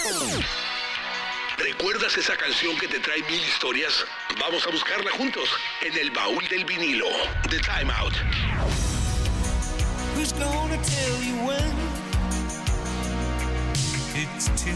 ¿Recuerdas esa canción que te trae mil historias? Vamos a buscarla juntos en el baúl del vinilo de Time Out. Who's gonna tell you when it's too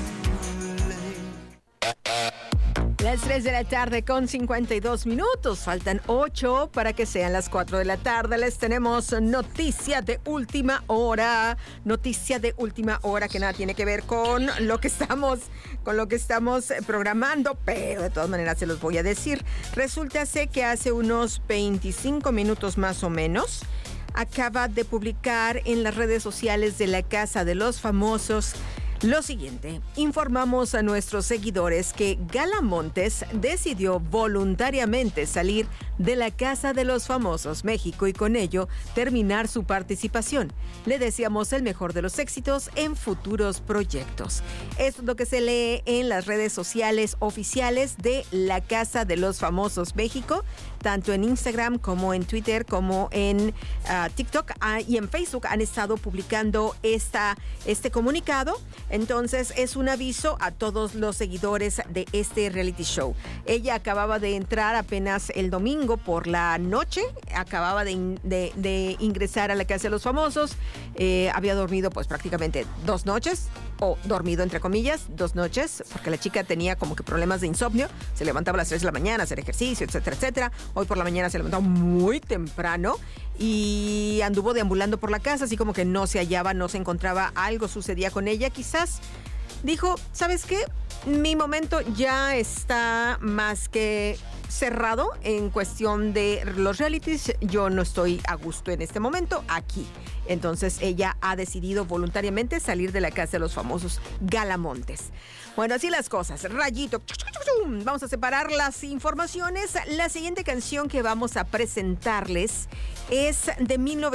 late? Las 3 de la tarde con 52 minutos. Faltan 8 para que sean las 4 de la tarde. Les tenemos noticia de última hora. Noticia de última hora que nada tiene que ver con lo que estamos programando, pero de todas maneras se los voy a decir. Resulta que hace unos 25 minutos más o menos acaba de publicar en las redes sociales de la Casa de los Famosos lo siguiente: informamos a nuestros seguidores que Gala Montes decidió voluntariamente salir de la Casa de los Famosos México y con ello terminar su participación. Le deseamos el mejor de los éxitos en futuros proyectos. Esto es lo que se lee en las redes sociales oficiales de la Casa de los Famosos México, tanto en Instagram como en Twitter como en TikTok y en Facebook han estado publicando este comunicado. Entonces es un aviso a todos los seguidores de este reality show. Ella acababa de entrar apenas el domingo por la noche, acababa de ingresar a la Casa de los Famosos, había dormido pues prácticamente 2 noches, o dormido entre comillas, 2 noches, porque la chica tenía como que problemas de insomnio, se levantaba a las 3 de la mañana a hacer ejercicio, etcétera, etcétera. Hoy por la mañana se levantó muy temprano y anduvo deambulando por la casa, así como que no se hallaba, no se encontraba, algo sucedía con ella. Quizás dijo, ¿sabes qué? Mi momento ya está más que cerrado en cuestión de los realities. Yo no estoy a gusto en este momento aquí. Entonces ella ha decidido voluntariamente salir de la Casa de los Famosos. Gala Montes. Bueno, así las cosas. Rayito. Vamos a separar las informaciones. La siguiente canción que vamos a presentarles es de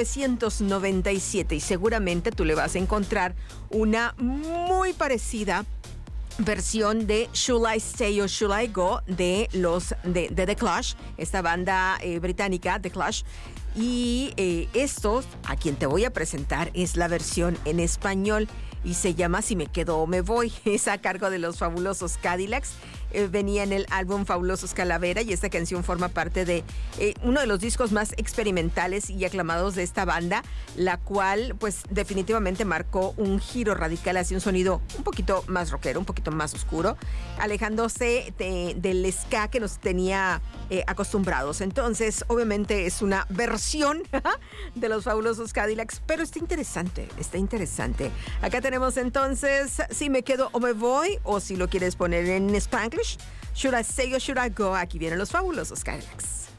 1997 y seguramente tú le vas a encontrar una muy parecida versión de Should I Stay or Should I Go de The Clash, esta banda británica, The Clash. Y esto, a quien te voy a presentar, es la versión en español y se llama Si me quedo o me voy. Es a cargo de los Fabulosos Cadillacs. Venía en el álbum Fabulosos Calavera y esta canción forma parte de uno de los discos más experimentales y aclamados de esta banda, la cual pues definitivamente marcó un giro radical hacia un sonido un poquito más rockero, un poquito más oscuro, alejándose del ska que nos tenía acostumbrados. Entonces obviamente es una versión de los Fabulosos Cadillacs, pero está interesante. Acá tenemos entonces Si me quedo o me voy, o si lo quieres poner en Spanglish, Should I Stay or Should I Go. Aquí vienen los Fabulosos Cadillacs.